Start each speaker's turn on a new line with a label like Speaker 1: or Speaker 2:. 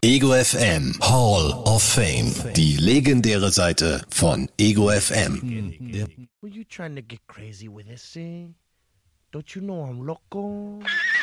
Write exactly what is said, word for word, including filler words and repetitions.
Speaker 1: Ego F M Hall of Fame. Die legendäre Seite von Ego F M.
Speaker 2: Were you trying to get crazy with this, eh? Don't you know I'm loco?